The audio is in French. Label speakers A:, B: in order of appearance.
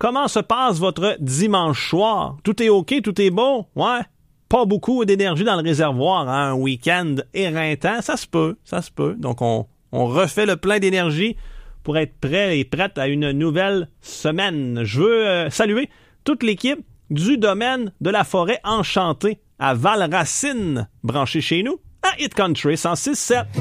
A: Comment se passe votre dimanche soir? Tout est OK? Tout est beau? Ouais? Pas beaucoup d'énergie dans le réservoir, hein? Un week-end éreintant? Ça se peut. Donc, on refait le plein d'énergie pour être prêt et prête à une nouvelle semaine. Je veux saluer toute l'équipe du domaine de la forêt enchantée à Val-Racine, branché chez nous, à Hit Country 106.7.